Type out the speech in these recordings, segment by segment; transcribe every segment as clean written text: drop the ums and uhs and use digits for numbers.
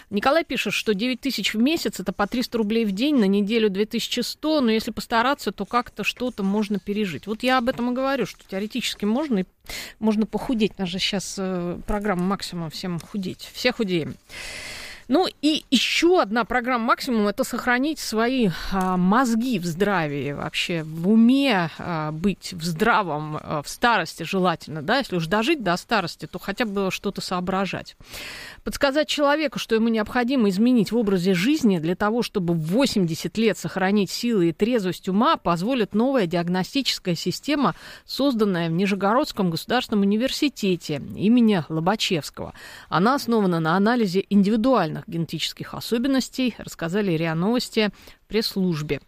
Николай пишет, что 9 тысяч в месяц, это по 300 рублей в день, на неделю 2100, но если постараться, то как-то что-то можно пережить. Вот я об этом и говорю, что теоретически можно, и можно похудеть. У нас же сейчас программа «Максимум» всем худеть. Все худеем. Ну и еще одна программа «Максимум» — это сохранить свои мозги в здравии, вообще в уме быть, в здравом, в старости желательно, да, если уж дожить до старости, то хотя бы что-то соображать. Подсказать человеку, что ему необходимо изменить в образе жизни для того, чтобы в 80 лет сохранить силы и трезвость ума, позволит новая диагностическая система, созданная в Нижегородском государственном университете имени Лобачевского. Она основана на анализе индивидуальных генетических особенностей, рассказали РИА Новости в пресс-службе.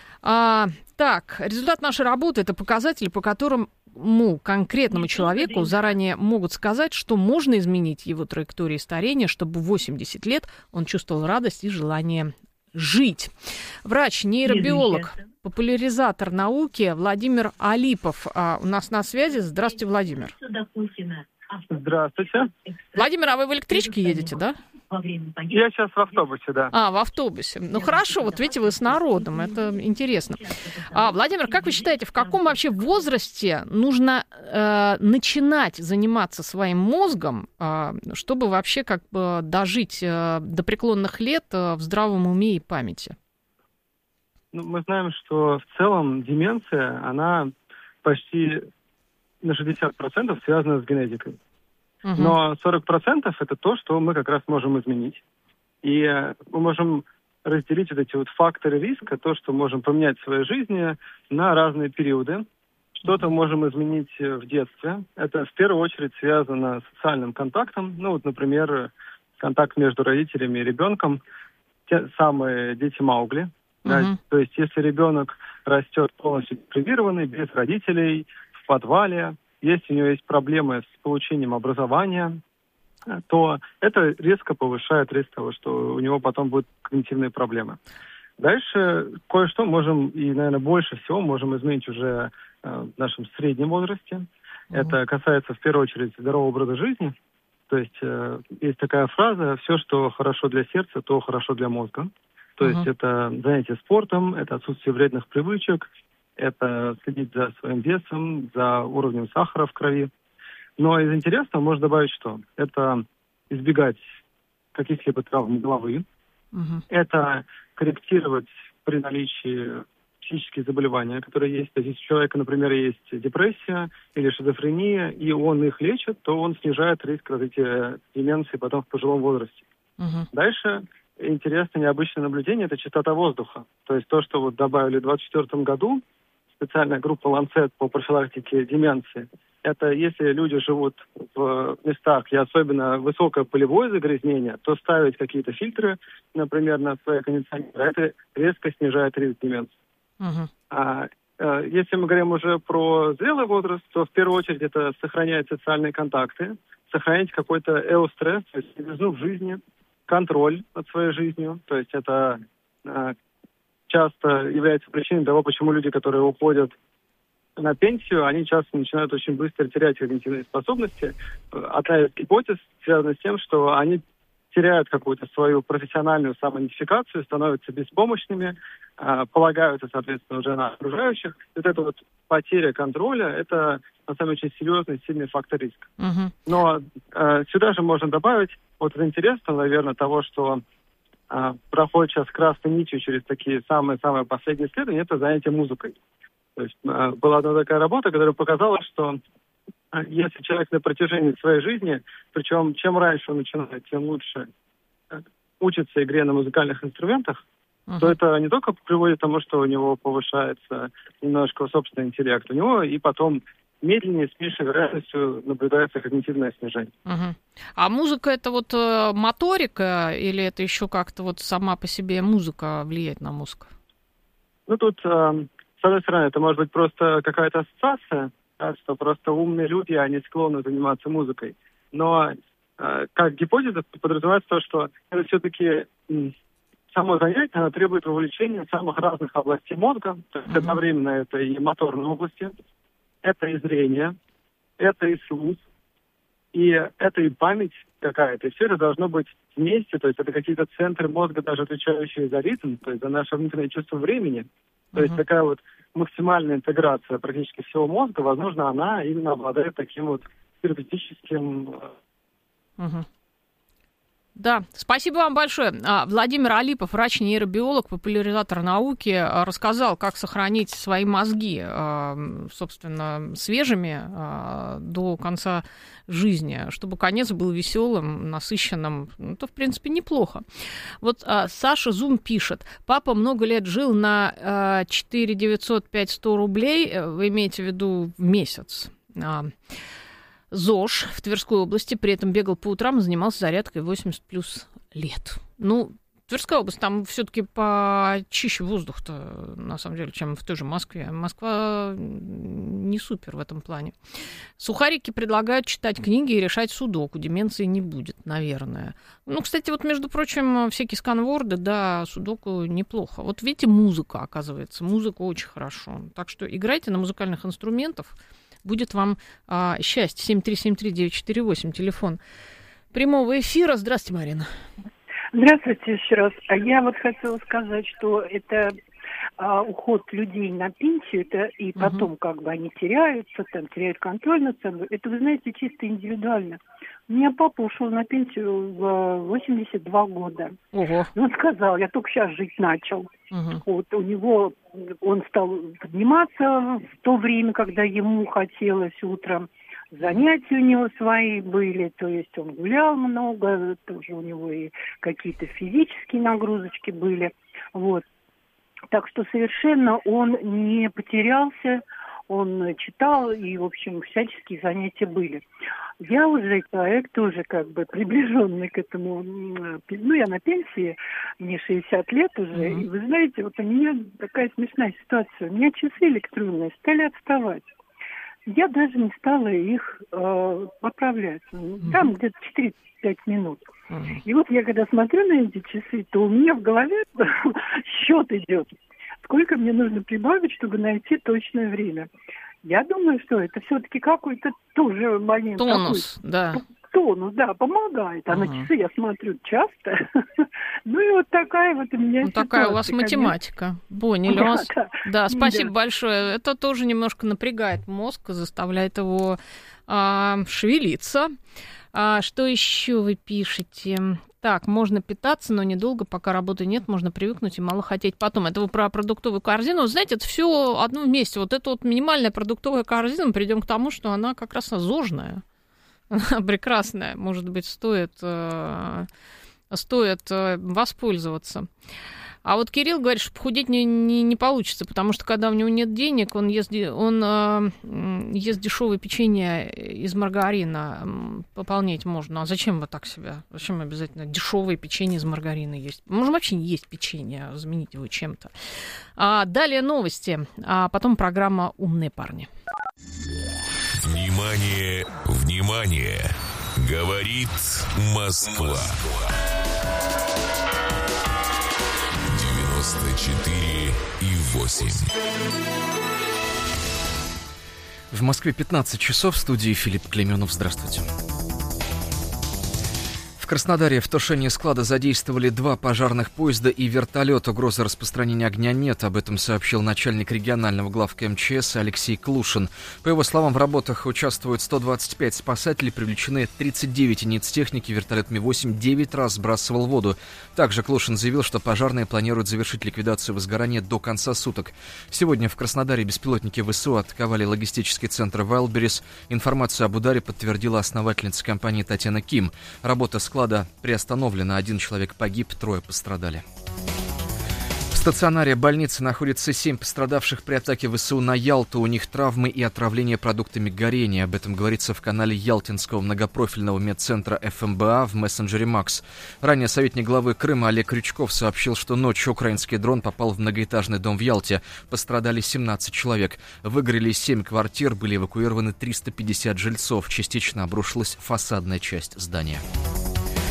Так, результат нашей работы — это показатели, по которым конкретному человеку заранее могут сказать, что можно изменить его траектории старения, чтобы в 80 лет он чувствовал радость и желание жить. Врач, нейробиолог, популяризатор науки Владимир Алипов у нас на связи. Здравствуйте, Владимир. Здравствуйте. Владимир, а вы в электричке едете, да? Я сейчас в автобусе, да. В автобусе. Ну, хорошо, вот видите, вы с народом, это интересно. Владимир, как вы считаете, в каком вообще возрасте нужно начинать заниматься своим мозгом, чтобы вообще как бы дожить до преклонных лет в здравом уме и памяти? Ну, мы знаем, что в целом деменция, она почти на 60% связана с генетикой. Но 40% это то, что мы как раз можем изменить. И мы можем разделить вот эти вот факторы риска, то, что можем поменять в своей жизни на разные периоды. Что-то можем изменить в детстве. Это в первую очередь связано с социальным контактом. Ну вот, например, контакт между родителями и ребенком. Те самые дети Маугли. Да? То есть если ребенок растет полностью депривированный, без родителей, в подвале, если у него есть проблемы с получением образования, то это резко повышает риск того, что у него потом будут когнитивные проблемы. Дальше кое-что можем, и, наверное, больше всего можем изменить уже в нашем среднем возрасте. Это касается, в первую очередь, здорового образа жизни. То есть есть такая фраза: «Все, что хорошо для сердца, то хорошо для мозга». То есть это занятие спортом, это отсутствие вредных привычек, это следить за своим весом, за уровнем сахара в крови. Но из интересного можно добавить что? Это избегать каких-либо травм головы. Это корректировать при наличии психических заболеваний, которые есть. То есть если у человека, например, есть депрессия или шизофрения, и он их лечит, то он снижает риск развития деменции потом в пожилом возрасте. Дальше интересное необычное наблюдение – это чистота воздуха. То есть то, что вот добавили в 2024 году, специальная группа Lancet по профилактике деменции. Это если люди живут в местах, где особенно высокое полевое загрязнение, то ставить какие-то фильтры, например, на свои кондиционеры, это резко снижает риск деменции. Если мы говорим уже про зрелый возраст, то в первую очередь это сохранять социальные контакты, сохранять какой-то эустресс, то есть новизну в жизни, контроль над своей жизнью. То есть это часто является причиной того, почему люди, которые уходят на пенсию, они часто начинают очень быстро терять когнитивные способности. Одна из гипотез связана с тем, что они теряют какую-то свою профессиональную самоидентификацию, становятся беспомощными, полагаются, соответственно, уже на окружающих. Вот эта вот потеря контроля – это, на самом деле, очень серьезный, сильный фактор риска. Но сюда же можно добавить, вот это интересно, наверное, того, что проходит сейчас красной нитью через такие самые-самые последние исследования, это занятие музыкой. То есть была одна такая работа, которая показала, что если человек на протяжении своей жизни, причем чем раньше он начинает, тем лучше учится игре на музыкальных инструментах, то это не только приводит к тому, что у него повышается немножко собственный интеллект, у него и потом медленнее, с меньшей вероятностью наблюдается когнитивное снижение. А музыка — это вот моторика или это еще как-то вот сама по себе музыка влияет на мозг? Ну, тут, с одной стороны, это может быть просто какая-то ассоциация, да, что просто умные люди, они склонны заниматься музыкой. Но как гипотеза подразумевается то, что это все-таки само занятие, оно требует вовлечения самых разных областей мозга. То есть одновременно это и моторные области, это и зрение, это и слух, и это и память какая-то. И все это должно быть вместе, то есть это какие-то центры мозга, даже отвечающие за ритм, то есть за наше внутреннее чувство времени. То есть такая вот максимальная интеграция практически всего мозга, возможно, она именно обладает таким вот терапевтическим... Да, спасибо вам большое. Владимир Алипов, врач-нейробиолог, популяризатор науки, рассказал, как сохранить свои мозги, собственно, свежими до конца жизни, чтобы конец был веселым, насыщенным. Это, в принципе, неплохо. Вот Саша Зум пишет. Папа много лет жил на 4 900 5 100 рублей, вы имеете в виду в месяц. ЗОЖ в Тверской области, при этом бегал по утрам и занимался зарядкой 80 плюс лет. Ну, Тверская область, там все-таки почище воздух-то, на самом деле, чем в той же Москве. Москва не супер в этом плане. Сухарики предлагают читать книги и решать судоку. Деменции не будет, наверное. Ну, кстати, вот, между прочим, всякие сканворды, да, судоку неплохо. Вот видите, музыка, оказывается. Музыка очень хорошо. Так что играйте на музыкальных инструментах. Будет вам счастье. 7373948, телефон прямого эфира. Здравствуйте, Марина. Здравствуйте еще раз. А я вот хотела сказать, что это уход людей на пенсию, это и потом как бы они теряются, там теряют контроль над собой. Это, вы знаете, чисто индивидуально. У меня папа ушел на пенсию в 82 года. Ого. Он сказал, я только сейчас жить начал. Вот у него, он стал подниматься в то время, когда ему хотелось утром. Занятия у него свои были, то есть он гулял много, тоже у него и какие-то физические нагрузочки были. Вот. Так что совершенно он не потерялся, он читал, и, в общем, всяческие занятия были. Я уже человек тоже как бы приближенный к этому, ну, я на пенсии, мне 60 лет уже, и вы знаете, вот у меня такая смешная ситуация, у меня часы электронные стали отставать. Я даже не стала их поправлять. Там где-то 4-5 минут. И вот я когда смотрю на эти часы, то у меня в голове счет идет. Сколько мне нужно прибавить, чтобы найти точное время. Я думаю, что это все-таки какой-то тоже момент. Тонус, такой, да. Тонус, да, помогает. А на часы я смотрю часто. Ну и вот такая вот у меня ситуация. Такая у вас математика. Поняли вас. Да, спасибо большое. Это тоже немножко напрягает мозг, заставляет его шевелиться. Что еще вы пишете? Так, можно питаться, но недолго, пока работы нет, можно привыкнуть и мало хотеть потом. Это вы про продуктовую корзину. Знаете, это все одно вместе. Вот эта вот минимальная продуктовая корзина, мы придем к тому, что она как раз зожная. Она прекрасная. Может быть, стоит воспользоваться. А вот Кирилл говорит, что похудеть не получится, потому что когда у него нет денег, он ест дешевое печенье из маргарина, пополнять можно. А зачем вы так себя? Зачем обязательно дешевое печенье из маргарина есть? Можно вообще не есть печенье, заменить его чем-то. Далее новости, а потом программа «Умные парни». Внимание, внимание! Говорит Москва. 94,8. В Москве 15 часов, в студии Филипп Клейменов. Здравствуйте. В Краснодаре в тушении склада задействовали 2 пожарных поезда и вертолет. Угрозы распространения огня нет. Об этом сообщил начальник регионального главка МЧС Алексей Клушин. По его словам, в работах участвуют 125 спасателей, привлечены 39 единиц техники, вертолет Ми-8 9 раз сбрасывал воду. Также Клушин заявил, что пожарные планируют завершить ликвидацию возгорания до конца суток. Сегодня в Краснодаре беспилотники ВСУ атаковали логистический центр Wildberries. Информацию об ударе подтвердила основательница компании Татьяна Ким. Работа склада приостановлена. 1 человек погиб, 3 пострадали. В стационаре больницы находится 7 пострадавших при атаке ВСУ на Ялту. У них травмы и отравление продуктами горения. Об этом говорится в канале Ялтинского многопрофильного медцентра ФМБА в мессенджере МАКС. Ранее советник главы Крыма Олег Крючков сообщил, что ночью украинский дрон попал в многоэтажный дом в Ялте. Пострадали 17 человек. Выгорели 7 квартир, были эвакуированы 350 жильцов. Частично обрушилась фасадная часть здания.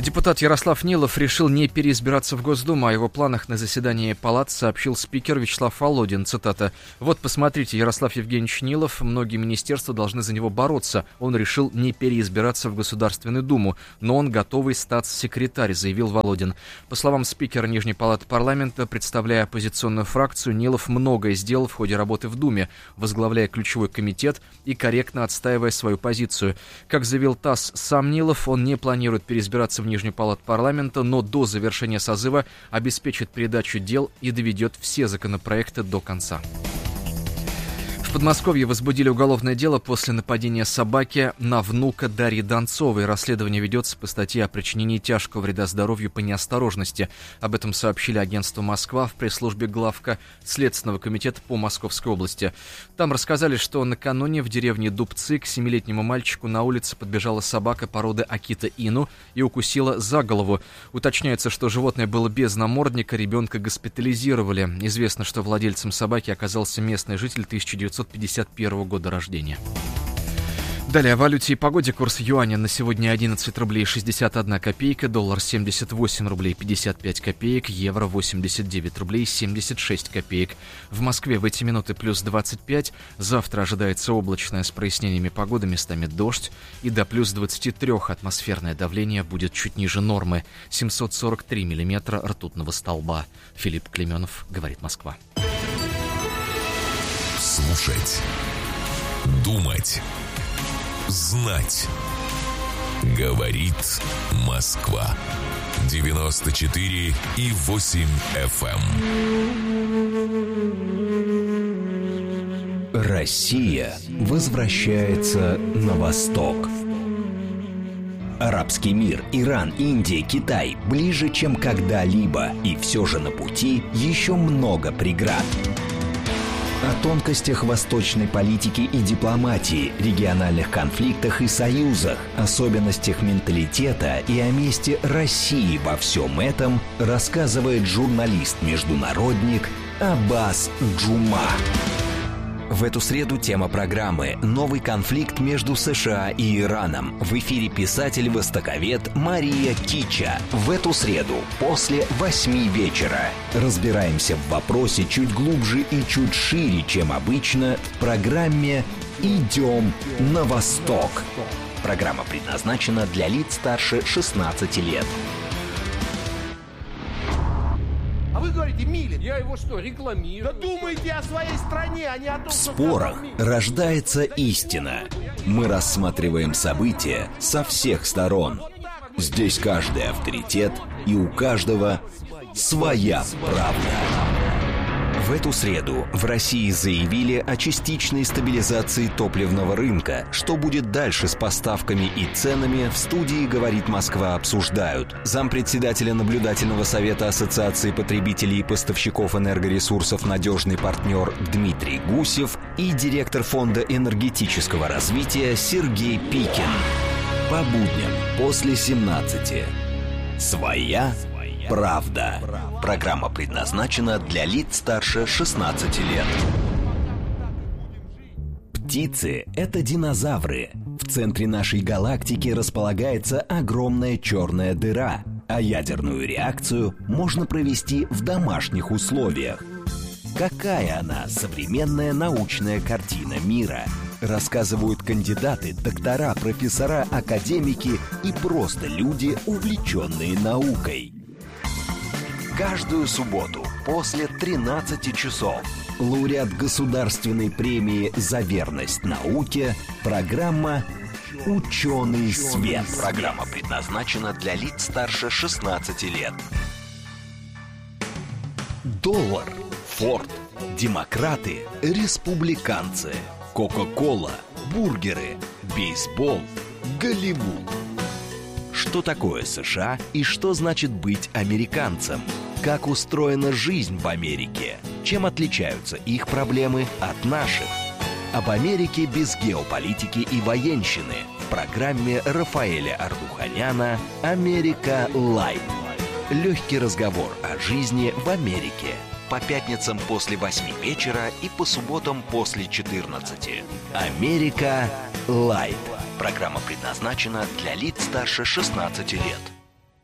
Депутат Ярослав Нилов решил не переизбираться в Госдуму. О его планах на заседании палат сообщил спикер Вячеслав Володин. Цитата. «Вот, посмотрите, Ярослав Евгеньевич Нилов, многие министерства должны за него бороться. Он решил не переизбираться в Государственную Думу, но он готовый статс-секретарь», заявил Володин. По словам спикера Нижней палаты парламента, представляя оппозиционную фракцию, Нилов многое сделал в ходе работы в Думе, возглавляя ключевой комитет и корректно отстаивая свою позицию. Как заявил ТАСС сам Нилов, он не планирует переизбираться в Нижнюю палату парламента, но до завершения созыва обеспечит передачу дел и доведет все законопроекты до конца. В Подмосковье возбудили уголовное дело после нападения собаки на внука Дарьи Донцовой. Расследование ведется по статье о причинении тяжкого вреда здоровью по неосторожности. Об этом сообщили агентству «Москва» в пресс-службе главка Следственного комитета по Московской области. Там рассказали, что накануне в деревне Дубцы к 7-летнему мальчику на улице подбежала собака породы Акита Ину и укусила за голову. Уточняется, что животное было без намордника, ребенка госпитализировали. Известно, что владельцем собаки оказался местный житель 1951 года рождения. Далее о валюте и погоде. Курс юаня на сегодня 11 рублей 61 копейка, доллар 78 рублей 55 копеек, евро 89 рублей 76 копеек. В Москве в эти минуты плюс 25. Завтра ожидается облачная с прояснениями погоды, местами дождь. И до плюс 23 атмосферное давление будет чуть ниже нормы. 743 миллиметра ртутного столба. Филипп Клеменов, говорит Москва. Слушать, думать, знать. Говорит Москва. 94,8 FM. Россия возвращается на восток. Арабский мир, Иран, Индия, Китай ближе, чем когда-либо. И все же на пути еще много преград. О тонкостях восточной политики и дипломатии, региональных конфликтах и союзах, особенностях менталитета и о месте России во всем этом рассказывает журналист-международник Аббас Джума. В эту среду тема программы «Новый конфликт между США и Ираном». В эфире писатель-востоковед Мария Кича. В эту среду после 8 вечера. Разбираемся в вопросе чуть глубже и чуть шире, чем обычно, в программе «Идем на восток». Программа предназначена для лиц старше 16 лет. Вы говорите, Милин. Я его что, рекламирую? Да думайте о своей стране, а не о том, В спорах рождается истина. Мы рассматриваем события со всех сторон. Здесь каждый авторитет, и у каждого своя правда. В эту среду в России заявили о частичной стабилизации топливного рынка. Что будет дальше с поставками и ценами, в студии «Говорит Москва» обсуждают зампредседателя наблюдательного совета Ассоциации потребителей и поставщиков энергоресурсов «Надежный партнер» Дмитрий Гусев и директор Фонда энергетического развития Сергей Пикин. По будням после 17. Своя правда. Программа предназначена для лиц старше 16 лет. Птицы — это динозавры. В центре нашей галактики располагается огромная черная дыра, а ядерную реакцию можно провести в домашних условиях. Какая она, современная научная картина мира? Рассказывают кандидаты, доктора, профессора, академики и просто люди, увлеченные наукой. Каждую субботу после 13 часов лауреат Государственной премии «За верность науке» программа «Ученый свет». Программа предназначена для лиц старше 16 лет. Доллар, Форд, демократы, республиканцы, Кока-кола, бургеры, бейсбол, Голливуд. Что такое США и что значит быть американцем? Как устроена жизнь в Америке? Чем отличаются их проблемы от наших? Об Америке без геополитики и военщины в программе Рафаэля Ардуханяна «Америка Лайт». Легкий разговор о жизни в Америке. По пятницам после 8 вечера и по субботам после 14. «Америка Лайт». Программа предназначена для лиц старше 16 лет.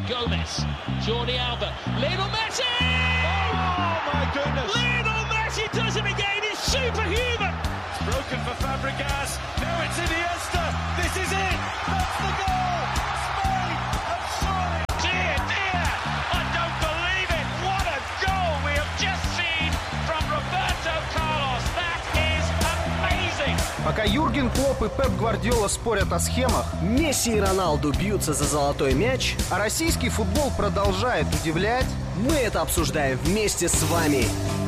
Gomez, Jordi Alba, Lionel Messi! Oh my goodness! Lionel Messi does it again. He's superhuman. It's broken for Fabregas. Now it's Iniesta. This is it. That's the goal. Spain have surely. Dear, dear, I don't believe it. What a goal we have just seen from Roberto Carlos. That is amazing. Пока Юрген Клопп и Пеп Гвардиола спорят о схемах, Месси и Роналду бьются за золотой мяч, а российский футбол продолжает удивлять, мы это обсуждаем вместе с вами.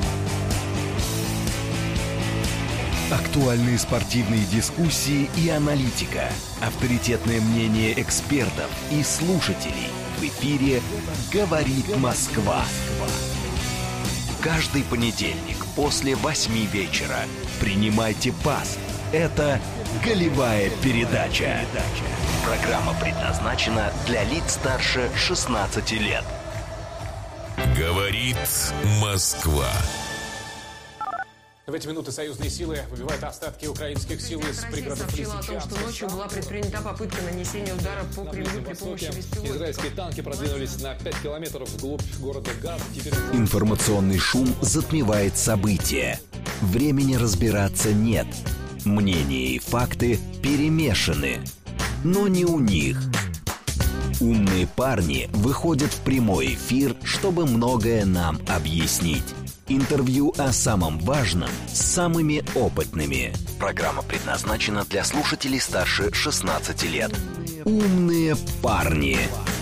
Актуальные спортивные дискуссии и аналитика. Авторитетное мнение экспертов и слушателей. В эфире «Говорит Москва». Каждый понедельник после 8 вечера. Принимайте пас. Это «Голевая передача». Программа предназначена для лиц старше 16 лет. Говорит Москва. В эти минуты союзные силы выбивают остатки украинских сил из пригородов Лисичанска. Россия сообщила о том, что ночью была предпринята попытка нанесения удара по Кремлю при помощи беспилотников. Израильские танки продвинулись на 5 километров вглубь города Газа. Информационный шум затмевает события. Времени разбираться нет. Мнения и факты перемешаны. Но не у них. Умные парни выходят в прямой эфир, чтобы многое нам объяснить. Интервью о самом важном с самыми опытными. Программа предназначена для слушателей старше 16 лет. Умные парни.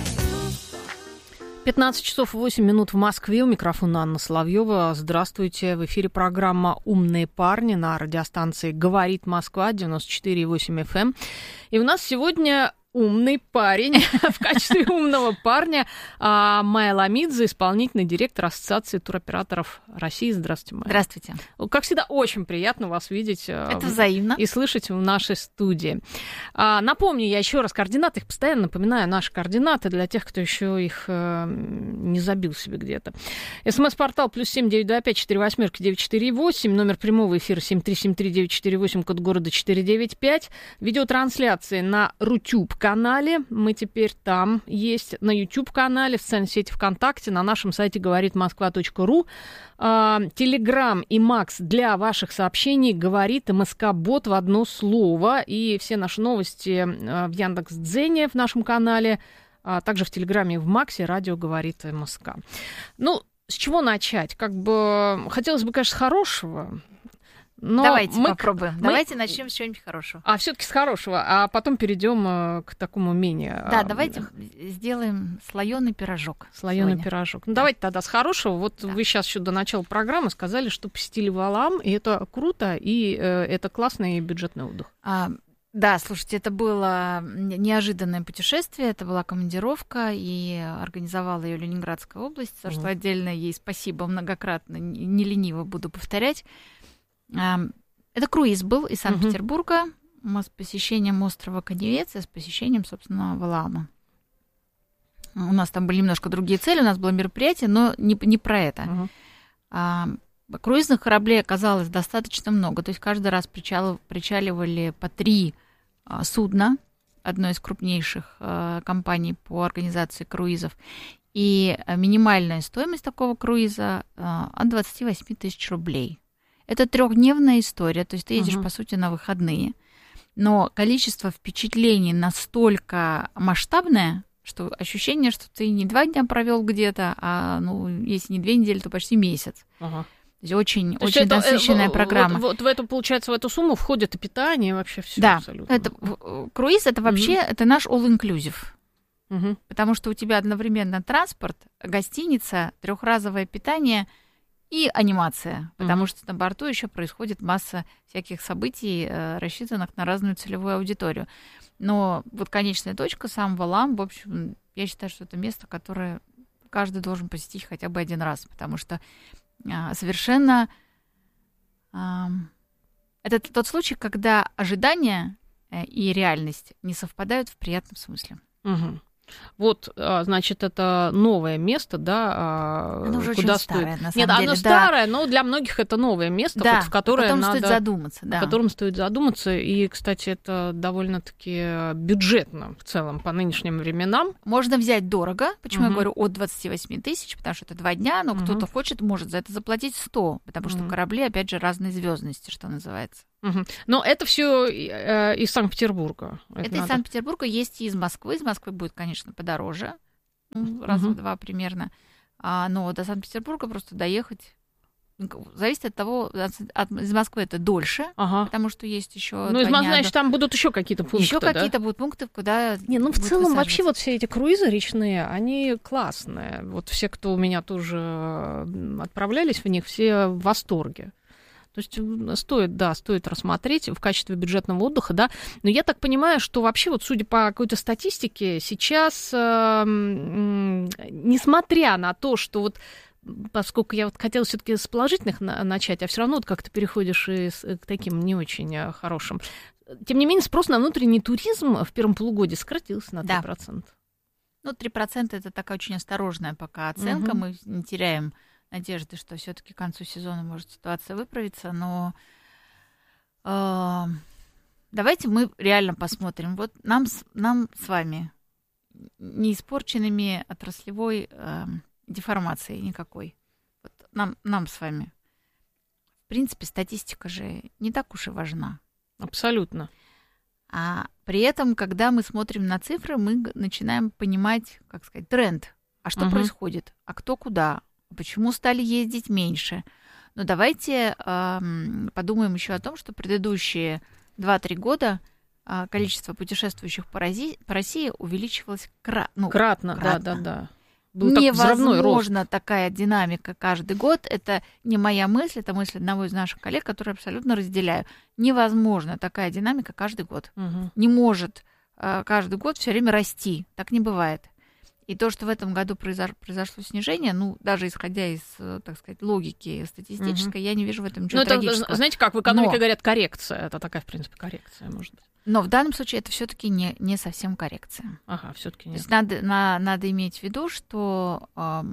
15 часов 8 минут в Москве. У микрофона Анна Соловьева. Здравствуйте. В эфире программа «Умные парни» на радиостанции «Говорит Москва» 94,8 FM. И у нас сегодня умный парень, в качестве умного парня Майя Ламидзе, исполнительный директор Ассоциации туроператоров России. Здравствуйте, Майя. Здравствуйте. Как всегда, очень приятно вас видеть. Это взаимно. И слышать в нашей студии. Напомню я еще раз координаты, их постоянно напоминаю, наши координаты для тех, кто еще их не забил себе где-то. СМС-портал +7 925 48 948, номер прямого эфира 7373948, 948, код города 495. Видеотрансляции на Рутюб-канале. Мы теперь там есть, на YouTube-канале, в социальной сети ВКонтакте, на нашем сайте говоритmoskva.ру. Телеграм и Макс для ваших сообщений говорит МСК-бот в одно слово. И все наши новости в Яндекс.Дзене в нашем канале, а также в Телеграме и в Максе радио говорит МСК. Ну, с чего начать? Хотелось бы, конечно, с хорошего. Но давайте попробуем. Давайте начнем с чего-нибудь хорошего. Все-таки с хорошего, а потом перейдем к такому менее. Да, давайте сделаем слоеный пирожок. Слоеный пирожок. Ну, давайте тогда с хорошего. Вот вы сейчас еще до начала программы сказали, что посетили Валаам, и это круто, и это классный бюджетный отдых. Да, слушайте, это было неожиданное путешествие, это была командировка, и организовала ее Ленинградская область, за что отдельно ей спасибо многократно, не лениво буду повторять. Это круиз был из Санкт-Петербурга с посещением острова Каневец и с посещением, собственно, Валаама. У нас там были немножко другие цели, у нас было мероприятие, но не про это. Круизных кораблей оказалось достаточно много, то есть каждый раз причаливали по 3 судна, одной из крупнейших компаний по организации круизов, и минимальная стоимость такого круиза от 28 тысяч рублей. Это 3-дневная история, то есть ты едешь, по сути, на выходные. Но количество впечатлений настолько масштабное, что ощущение, что ты не 2 дня провел где-то, а, если не 2 недели, то почти месяц. То есть очень насыщенная программа. Вот в эту, получается, в эту сумму входит и питание, и вообще все. Да, абсолютно. Круиз это вообще это наш all-inclusive. Потому что у тебя одновременно транспорт, гостиница, 3-разовое питание и анимация, потому что на борту еще происходит масса всяких событий, рассчитанных на разную целевую аудиторию. Но вот конечная точка, сам Валаам, в общем, я считаю, что это место, которое каждый должен посетить хотя бы 1 раз, потому что совершенно это тот случай, когда ожидания и реальность не совпадают в приятном смысле. Вот, значит, это новое место, да, оно уже куда очень стоит. Старое, на самом Нет, деле, оно старое, но для многих это новое место, да, вот, в которое о котором надо... стоит задуматься, да. О котором стоит задуматься. И, кстати, это довольно-таки бюджетно в целом по нынешним временам. Можно взять дорого, почему я говорю от 28 тысяч, потому что это 2 дня, но кто-то хочет, может за это заплатить 100, потому что корабли, опять же, разной звездности, что называется. Но это все из Санкт-Петербурга. Это из Санкт-Петербурга, есть и из Москвы. Из Москвы будет, конечно, подороже, раз в 2 примерно. Но до Санкт-Петербурга просто доехать зависит от того, из Москвы это дольше, потому что есть еще. Ну, значит, там будут еще какие-то пункты. Еще какие-то будут пункты, куда. Не, ну в целом вообще вот все эти круизы речные, они классные. Вот все, кто у меня тоже отправлялись в них, все в восторге. То есть стоит рассмотреть в качестве бюджетного отдыха, да. Но я так понимаю, что вообще вот судя по какой-то статистике, сейчас, несмотря на то, что вот поскольку я вот хотела все-таки с положительных начать, а все равно вот как-то переходишь и к таким не очень хорошим. Тем не менее, спрос на внутренний туризм в первом полугодии сократился на 3%. Да. Ну, 3% это такая очень осторожная пока оценка. Мы не теряем надежды, что все-таки к концу сезона может ситуация выправиться, но давайте мы реально посмотрим. Вот нам с вами не испорченными отраслевой деформацией никакой. Вот нам с вами. В принципе, статистика же не так уж и важна. Абсолютно. А при этом, когда мы смотрим на цифры, мы начинаем понимать, как сказать, тренд. А что происходит? А кто куда? Почему стали ездить меньше? Но давайте подумаем еще о том, что предыдущие 2-3 года количество путешествующих по России увеличивалось кратно. Да. Невозможно такая динамика каждый год. Это не моя мысль, это мысль одного из наших коллег, которую абсолютно разделяю. Невозможно такая динамика каждый год. Не может каждый год все время расти. Так не бывает. И то, что в этом году произошло снижение, ну, даже исходя из, так сказать, логики статистической, я не вижу в этом ничего трагического. Это, знаете, как в экономике говорят, коррекция. Это такая, в принципе, коррекция, может быть. Но в данном случае это все-таки не совсем коррекция. Ага, все-таки нет. То есть надо иметь в виду, что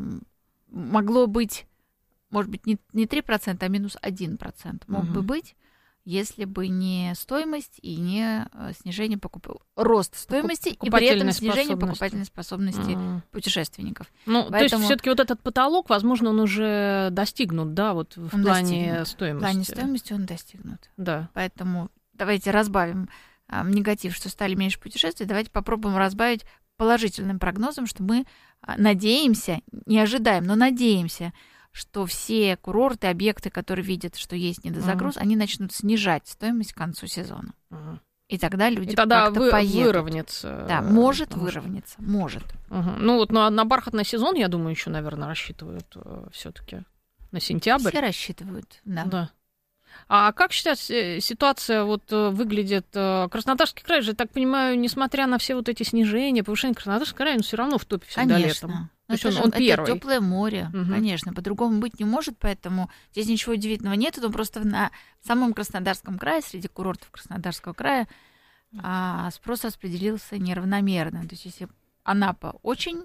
могло быть, может быть, не 3%, а минус 1% мог бы быть, если бы не стоимость и не снижение рост стоимости и при этом снижение покупательной способности путешественников. Ну, то есть все-таки вот этот потолок, возможно, он уже достигнут, да, вот в плане стоимости. В плане стоимости он достигнут. Да. Поэтому давайте разбавим негатив, что стали меньше путешествий, давайте попробуем разбавить положительным прогнозом, что мы надеемся, не ожидаем, но надеемся, что все курорты, объекты, которые видят, что есть недозагруз, они начнут снижать стоимость к концу сезона. И тогда люди как-то поедут. Выровняться. Да, может выровняться, может. Ну вот на бархатный сезон, я думаю, еще, наверное, рассчитывают все-таки на сентябрь. Все рассчитывают, да. А как сейчас ситуация вот выглядит? Краснодарский край же, я так понимаю, несмотря на все вот эти снижения, повышение, Краснодарский край, он все равно в топе всегда летом. То есть он первый. Это теплое море, конечно, по-другому быть не может, поэтому здесь ничего удивительного нет. Но просто на самом Краснодарском крае, среди курортов Краснодарского края, спрос распределился неравномерно. То есть если Анапа очень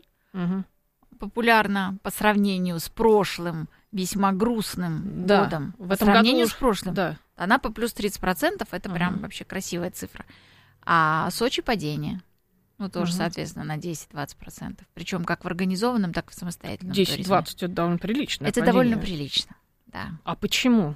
популярна по сравнению с прошлым, весьма грустным годом, в по этом сравнению году с прошлым, Анапа плюс 30%, это прям вообще красивая цифра. А Сочи падение. Ну, тоже, соответственно, на 10-20%. Причем как в организованном, так и в самостоятельном туризме. 10-20 это довольно прилично. Это довольно прилично, да. А почему?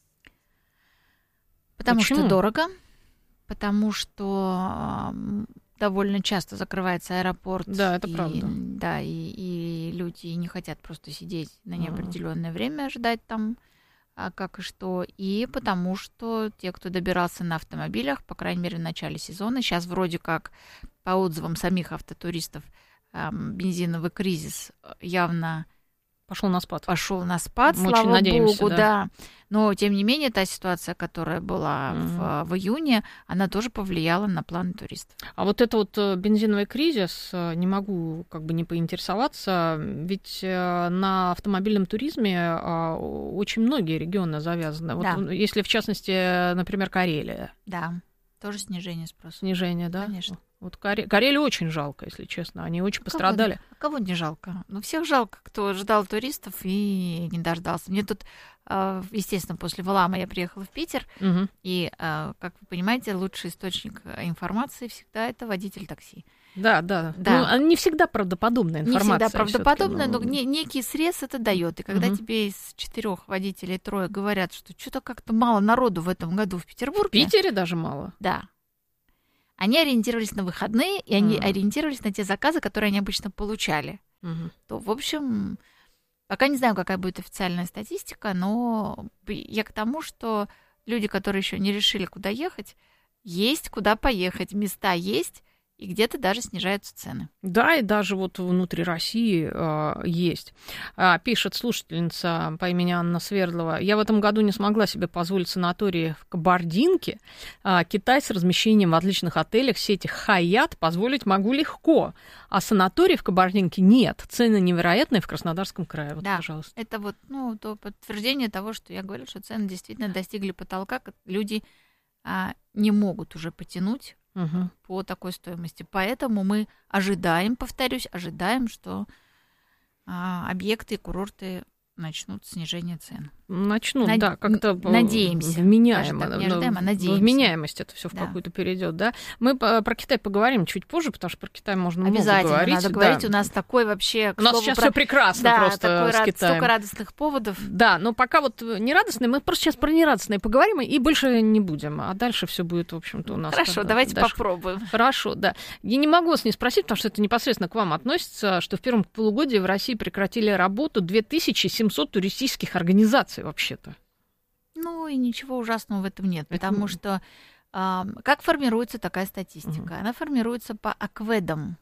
Потому что дорого, потому что довольно часто закрывается аэропорт. Да, это правда. Да, и люди не хотят просто сидеть на неопределенное время, ждать там, как и что. И потому что те, кто добирался на автомобилях, по крайней мере, в начале сезона, сейчас вроде как по отзывам самих автотуристов, бензиновый кризис явно пошел на спад. Мы слава богу, да. Но, тем не менее, та ситуация, которая была в июне, она тоже повлияла на планы туристов. А вот это вот бензиновый кризис, не могу как бы не поинтересоваться, ведь на автомобильном туризме очень многие регионы завязаны. Да. Вот если, в частности, например, Карелия. Да. Тоже снижение спроса. Снижение, да? Конечно. Вот Карелию очень жалко, если честно. Они очень пострадали. Кого не жалко? Ну, всех жалко, кто ждал туристов и не дождался. Мне тут, естественно, после Валаама я приехала в Питер, и, как вы понимаете, лучший источник информации всегда это водитель такси. Да. Ну, не всегда правдоподобная информация. Не всегда правдоподобная, но некий срез это дает. И когда тебе из 4 водителей 3 говорят, что что-то как-то мало народу в этом году в Петербурге. В Питере даже мало? Да. Они ориентировались на выходные, и они ориентировались на те заказы, которые они обычно получали. То, в общем, пока не знаю, какая будет официальная статистика, но я к тому, что люди, которые еще не решили, куда ехать, есть куда поехать, места есть, и где-то даже снижаются цены. Да, и даже вот внутри России есть. Пишет слушательница по имени Анна Свердлова. Я в этом году не смогла себе позволить санаторий в Кабардинке. Китай с размещением в отличных отелях сети Хаят позволить могу легко. А санаторий в Кабардинке нет. Цены невероятные в Краснодарском крае. Вот, да, пожалуйста. Это вот то подтверждение того, что я говорю, что цены действительно достигли потолка. Люди не могут уже потянуть по такой стоимости. Поэтому мы ожидаем, что объекты и курорты начнут снижение цен. Начнут, да, как-то надеемся. Вменяемо. Не ожидаем, а надеемся. Вменяемость это все в какую-то перейдет, да. Мы про Китай поговорим чуть позже, потому что про Китай можно много говорить. Обязательно надо говорить. У нас такой вообще... У нас сейчас все прекрасно просто с Китаем. Столько радостных поводов. Да, но пока вот нерадостные, мы просто сейчас про нерадостные поговорим и больше не будем. А дальше все будет, в общем-то, у нас... Хорошо, давайте попробуем. Хорошо, да. Я не могу вас не спросить, потому что это непосредственно к вам относится, что в первом полугодии в России прекратили работу 2700 туристических организаций вообще-то. Ну и ничего ужасного в этом нет, потому что как формируется такая статистика? Она формируется по акведам.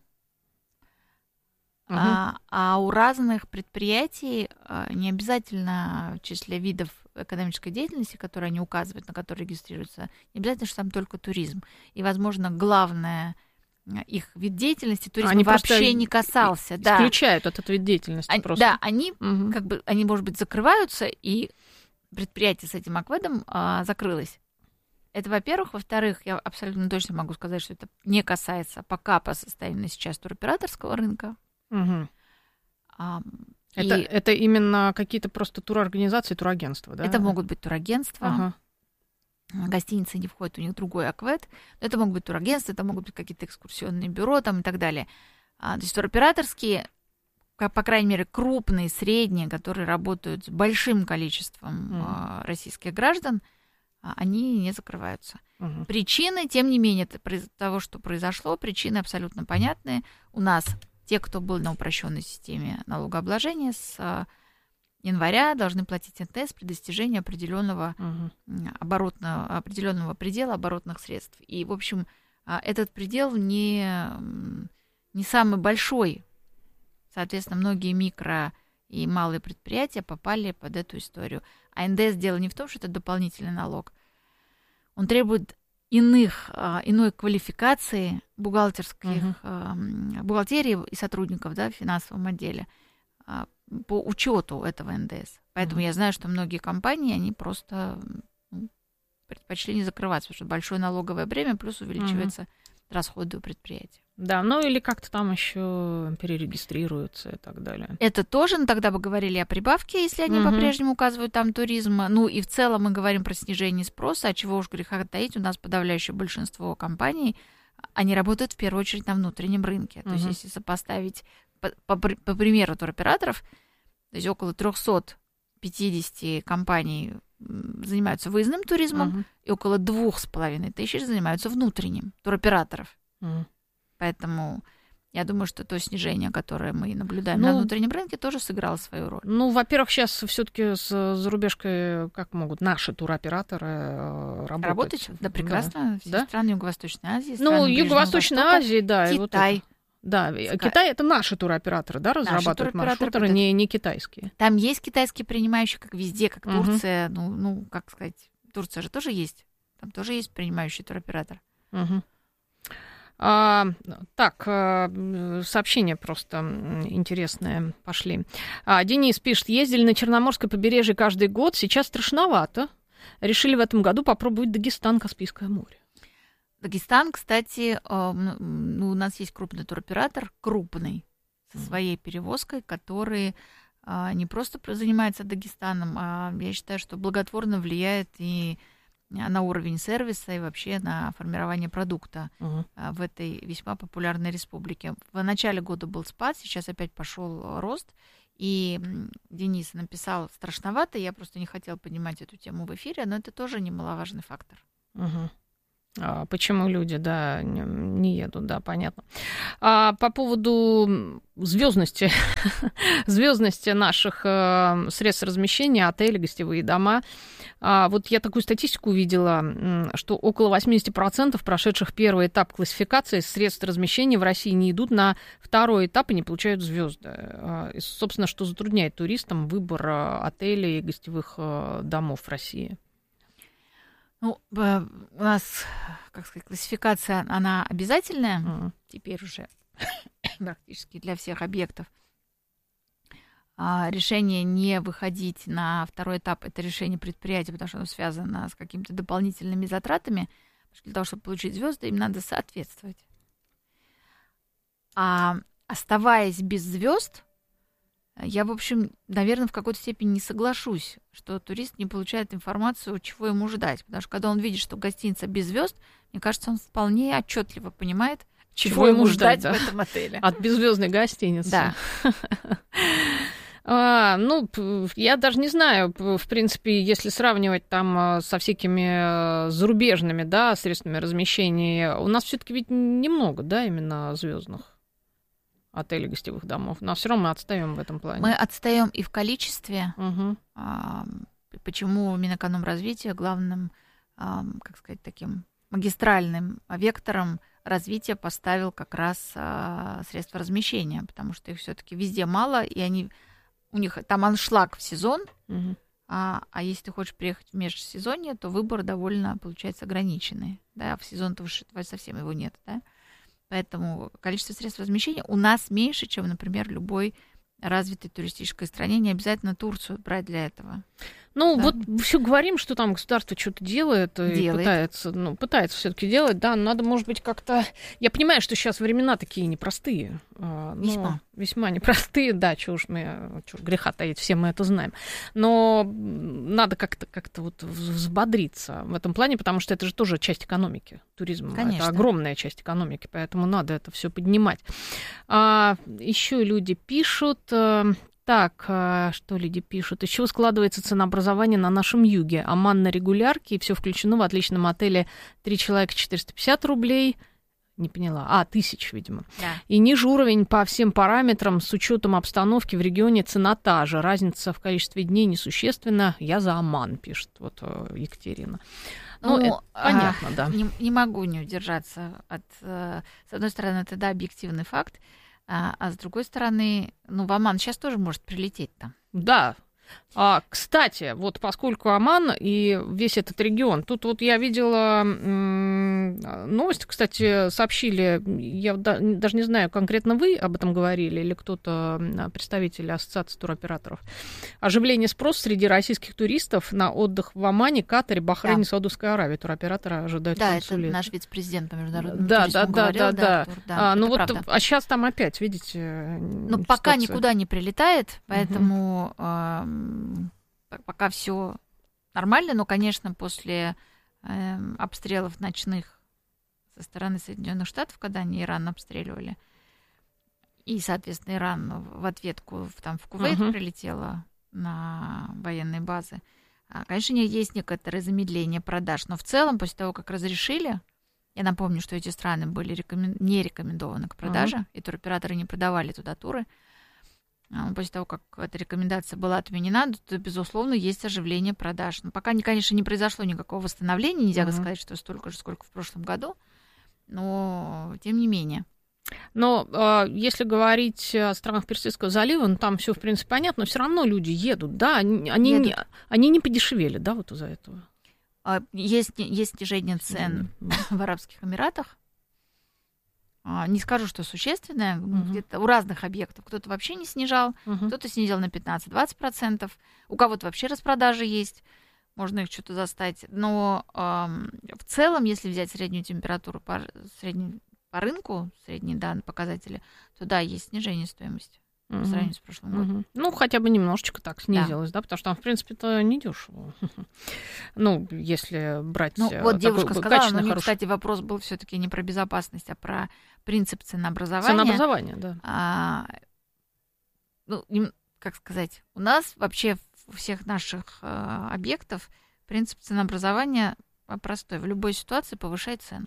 А у разных предприятий не обязательно в числе видов экономической деятельности, которые они указывают, на которые регистрируются, не обязательно, что там только туризм. И, возможно, главное их вид деятельности туризм вообще не касался. Исключают этот вид деятельности просто. Да, они они, может быть, закрываются, и предприятие с этим акведом закрылось. Это, во-первых. Во-вторых, я абсолютно точно могу сказать, что это не касается пока по состоянию сейчас туроператорского рынка. Это именно какие-то просто турорганизации, турагентства, да? Это могут быть турагентства. Гостиницы не входят, у них другой аквед. Это могут быть турагентства, это могут быть какие-то экскурсионные бюро там, и так далее. То есть туроператорские, по крайней мере, крупные, средние, которые работают с большим количеством российских граждан, они не закрываются. Причины, тем не менее, того, что произошло, причины абсолютно понятные. У нас те, кто был на упрощенной системе налогообложения, с января должны платить НДС при достижении определенного предела оборотных средств. И, в общем, этот предел не самый большой. Соответственно, многие микро и малые предприятия попали под эту историю. А НДС дело не в том, что это дополнительный налог. Он требует иной квалификации бухгалтерии и сотрудников, да, в финансовом отделе по учету этого НДС. Поэтому я знаю, что многие компании, они просто предпочли не закрываться, потому что большое налоговое бремя, плюс увеличиваются расходы у предприятия. Да, ну или как-то там еще перерегистрируются и так далее. Это тоже, но тогда бы говорили о прибавке, если они по-прежнему указывают там туризм. Ну и в целом мы говорим про снижение спроса, а чего уж греха таить, у нас подавляющее большинство компаний, они работают в первую очередь на внутреннем рынке. То есть если сопоставить, по примеру туроператоров, то есть около 350 компаний занимаются выездным туризмом, и около 2500 занимаются внутренним туроператоров. Поэтому я думаю, что то снижение, которое мы наблюдаем на внутреннем рынке, тоже сыграло свою роль. Ну, во-первых, сейчас все-таки с зарубежкой как могут наши туроператоры работать? Да, прекрасно. Все страны Юго-Восточной Азии. Ну, Юго-Восточной Азии, да. Китай. Вот да, Китай — это наши туроператоры, да, разрабатывают маршруты, не китайские. Там есть китайские принимающие, как везде, как Турция. Ну, как сказать, Турция же тоже есть. Там тоже есть принимающий туроператор. Так, сообщения просто интересные пошли. Денис пишет: ездили на Черноморское побережье каждый год, сейчас страшновато. Решили в этом году попробовать Дагестан, Каспийское море. Дагестан, кстати, у нас есть крупный туроператор, крупный, со своей перевозкой, который не просто занимается Дагестаном, а я считаю, что благотворно влияет и на уровень сервиса, и вообще на формирование продукта в этой весьма популярной республике. В начале года был спад, сейчас опять пошел рост. И Денис написал страшновато, я просто не хотела поднимать эту тему в эфире, но это тоже немаловажный фактор. Почему люди, не едут, понятно. По поводу звездности наших средств размещения, отели, гостевые дома. Вот я такую статистику увидела, что около 80% прошедших первый этап классификации средств размещения в России не идут на второй этап и не получают звезды. И, собственно, что затрудняет туристам выбор отелей и гостевых домов в России. Ну, у нас, как сказать, классификация, она обязательная, теперь уже практически для всех объектов. Решение не выходить на второй этап — это решение предприятия, потому что оно связано с какими-то дополнительными затратами. Потому что для того, чтобы получить звезды, им надо соответствовать. А оставаясь без звезд, я, в общем, наверное, в какой-то степени не соглашусь, что турист не получает информацию, чего ему ждать. Потому что когда он видит, что гостиница без звезд, мне кажется, он вполне отчетливо понимает, чего ему ждать в этом отеле. От беззвездной гостиницы. Да. Я даже не знаю, в принципе, если сравнивать там со всякими зарубежными, средствами размещения, у нас все-таки ведь немного, именно звездных отелей, гостевых домов. Но все равно мы отстаем в этом плане. Мы отстаем и в количестве. Почему Минэкономразвития главным, как сказать, таким магистральным вектором развития поставил как раз средства размещения, потому что их все-таки везде мало, и у них там аншлаг в сезон, а если ты хочешь приехать в межсезонье, то выбор довольно, получается, ограниченный. Да? В сезон-то совсем его нет. Да? Поэтому количество средств размещения у нас меньше, чем, например, любой развитой туристической стране. Не обязательно Турцию брать для этого. Вот все говорим, что там государство что-то делает и пытается все-таки делать, надо, может быть, как-то... Я понимаю, что сейчас времена такие непростые. Весьма непростые, чего уж греха таить, все мы это знаем. Но надо как-то вот взбодриться в этом плане, потому что это же тоже часть экономики, туризма. Конечно. Это огромная часть экономики, поэтому надо это все поднимать. Еще люди пишут... что люди пишут? Из чего складывается ценообразование на нашем юге? Оман на регулярке, и все включено в отличном отеле 3 человека 450 рублей. Не поняла. 1000, видимо. Да. И ниже уровень по всем параметрам с учетом обстановки в регионе цена та же. Разница в количестве дней несущественна. Я за Оман, пишет Екатерина. Понятно, да. Не могу не удержаться от... С одной стороны, это, объективный факт. А с другой стороны, в Оман сейчас тоже может прилететь там. Да. Кстати, поскольку Оман и весь этот регион, тут я видела новость, кстати, сообщили, я даже не знаю, конкретно вы об этом говорили или кто-то, представитель Ассоциации туроператоров. Оживление спроса среди российских туристов на отдых в Омане, Катаре, Бахрейне, Саудовской Аравии. Туроператоры ожидают консулита. Это наш вице-президент по международному туризму говорил. А сейчас там опять, видите, пока никуда не прилетает, поэтому... Пока все нормально, но, конечно, после обстрелов ночных со стороны Соединенных Штатов, когда они Иран обстреливали, и, соответственно, Иран в ответку в Кувейт прилетела на военные базы, конечно, есть некоторое замедление продаж, но в целом, после того, как разрешили, я напомню, что эти страны были не рекомендованы к продаже, и туроператоры не продавали туда туры. После того, как эта рекомендация была отменена, то, безусловно, есть оживление продаж. Но пока, конечно, не произошло никакого восстановления, нельзя сказать, что столько же, сколько в прошлом году, но тем не менее. Но если говорить о странах Персидского залива, там все, в принципе, понятно, но все равно люди едут, да? Они не подешевели, да, из-за этого? Есть снижение цен в Арабских Эмиратах. Не скажу, что существенное, где-то у разных объектов. Кто-то вообще не снижал, кто-то снизил на 15-20%, у кого-то вообще распродажи есть. можно их что-то застать. Но в целом, если взять среднюю температуру по рынку, средние данные, показатели, то да, есть снижение стоимости по сравнению с прошлым годом. Ну, хотя бы немножечко так снизилось, да, потому что там, в принципе, это недешево. Ну, если брать... Ну, вот девушка сказала, но у нее, кстати, вопрос был все-таки не про безопасность, а про принцип ценообразования. Ценообразование, да. Ну, как сказать, у нас вообще у всех наших объектов принцип ценообразования простой. В любой ситуации повышай цену.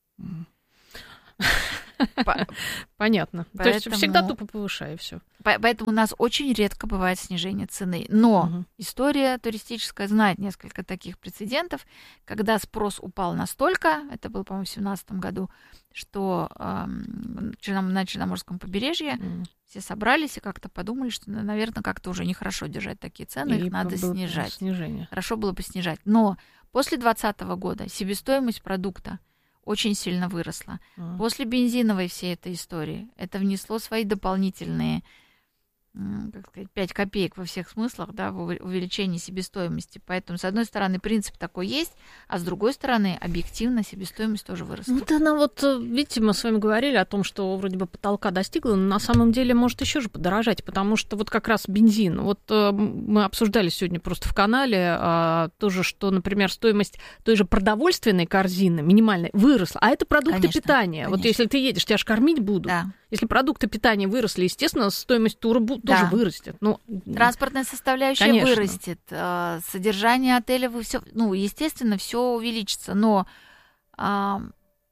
Понятно. То есть всегда тупо повышай, и все. Поэтому у нас очень редко бывает снижение цены. Но история туристическая знает несколько таких прецедентов, когда спрос упал настолько, это было, по-моему, в 2017 году, что на Черноморском побережье все собрались и как-то подумали, что, наверное, как-то уже нехорошо держать такие цены, их надо снижать. Снижение. Хорошо было бы снижать. Но после 2020 года себестоимость продукта очень сильно выросла. После бензиновой всей этой истории это внесло свои дополнительные, как сказать, 5 копеек во всех смыслах, да, в увеличении себестоимости. Поэтому, с одной стороны, принцип такой есть, а с другой стороны, объективно себестоимость тоже выросла. Вот она вот, видите, мы с вами говорили о том, что вроде бы потолка достигла, но на самом деле может еще же подорожать, потому что вот как раз бензин. Вот мы обсуждали сегодня просто в канале тоже, что, например, стоимость той же продовольственной корзины минимальной выросла, а это продукты питания. Конечно. Вот если ты едешь, тебя же кормить будут. Да. Если продукты питания выросли, естественно, стоимость тура тоже вырастет. Ну, транспортная составляющая вырастет, содержание отеля, все, ну, естественно, все увеличится, но, как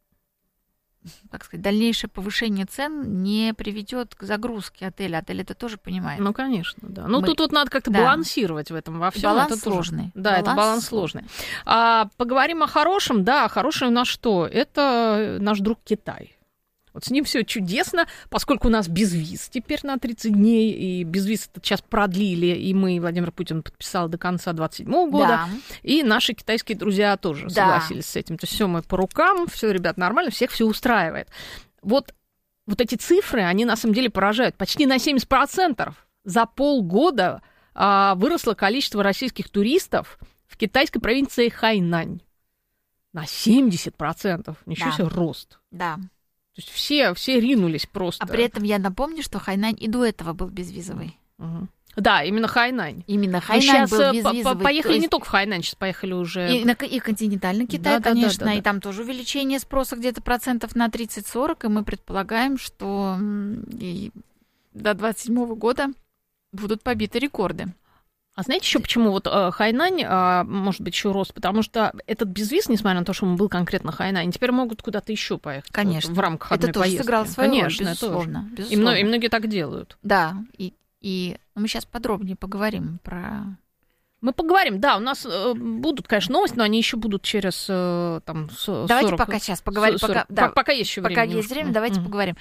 сказать, дальнейшее повышение цен не приведет к загрузке отеля. Отель это тоже понимает. Ну, конечно, да. Ну, тут вот надо как-то балансировать в этом во всем. Баланс это сложный. Тоже, да, это баланс сложный. Поговорим о хорошем. Да, хорошее у нас что? Это наш друг Китай. Вот с ним все чудесно, поскольку у нас безвиз теперь на 30 дней, и безвиз сейчас продлили, и мы, Владимир Путин подписал до конца 2027 года, да. И наши китайские друзья тоже согласились с этим. То есть все мы по рукам, все, ребят, нормально, всех все устраивает. Вот эти цифры, они на самом деле поражают. Почти на 70% за полгода выросло количество российских туристов в китайской провинции Хайнань. На 70%. Ничего себе рост. Да. То есть все ринулись просто. А при этом я напомню, что Хайнань и до этого был безвизовый. Да, именно Хайнань. Именно Хайнань был безвизовый. Поехали не только в Хайнань, сейчас поехали уже... И континентальный Китай, да, конечно, да. И там тоже увеличение спроса где-то процентов на 30-40, и мы предполагаем, что и до 2027 года будут побиты рекорды. А знаете еще почему вот Хайнань, может быть, еще рос? Потому что этот безвиз, несмотря на то, что он был конкретно Хайнань, теперь могут куда-то еще поехать. Конечно. Вот, в рамках одной поездки. Это тоже сыграло свою роль, безусловно. И многие так делают. Да, и мы сейчас подробнее поговорим про... Мы поговорим, да, у нас будут, конечно, новости, но они еще будут через там 40... Давайте пока сейчас поговорим. Пока есть еще время. Пока есть время, давайте поговорим.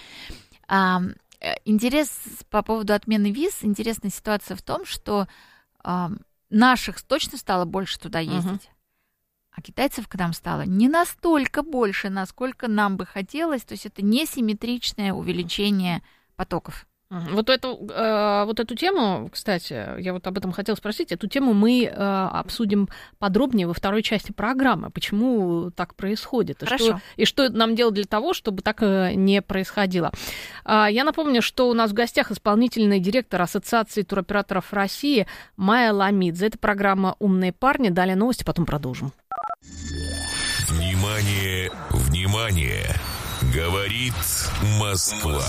Интерес по поводу отмены виз, интересная ситуация в том, что наших точно стало больше туда ездить, а китайцев к нам стало не настолько больше, насколько нам бы хотелось. То есть это несимметричное увеличение потоков. Вот эту тему, кстати, я вот об этом хотела спросить, эту тему мы обсудим подробнее во второй части программы, почему так происходит, и что нам делать для того, чтобы так не происходило. Я напомню, что у нас в гостях исполнительный директор Ассоциации туроператоров России Майя Ламидзе. Это программа «Умные парни». Далее новости, потом продолжим. Внимание, внимание! Говорит Москва.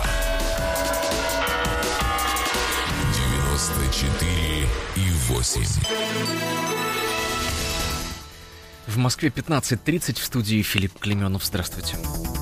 94,8. В Москве 15:30, в студии Филипп Клеменов. Здравствуйте.